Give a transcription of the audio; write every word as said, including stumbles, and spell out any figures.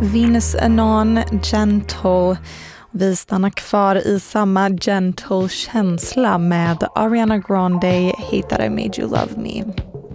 Venus Anon, Gentle. Vi stannar kvar i samma gentle känsla med Ariana Grande, Hate That I Made You Love Me.